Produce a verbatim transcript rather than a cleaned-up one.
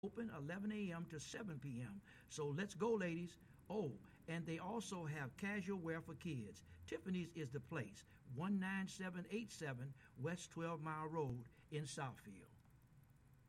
open eleven a.m. to seven p.m. So let's go, ladies. Oh, and they also have casual wear for kids. Tiffany's is the place. one nine seven eight seven West twelve Mile Road in Southfield.